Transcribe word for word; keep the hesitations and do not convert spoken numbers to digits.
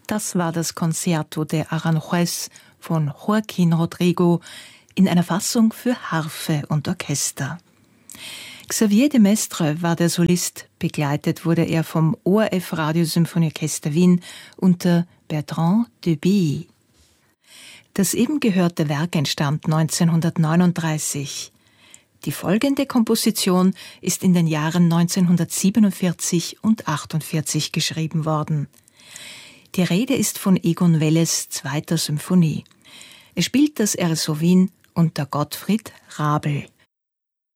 Das war das Concerto de Aranjuez von Joaquín Rodrigo in einer Fassung für Harfe und Orchester. Xavier de Maistre war der Solist, begleitet wurde er vom O R F Radiosymphonieorchester Wien unter Bertrand Duby. Das eben gehörte Werk entstammt neunzehnhundertneununddreißig. Die folgende Komposition ist in den Jahren neunzehnhundertsiebenundvierzig und achtundvierzig geschrieben worden. Die Rede ist von Egon Welles zweiter Symphonie. Es spielt das R S O Wien unter Gottfried Rabl.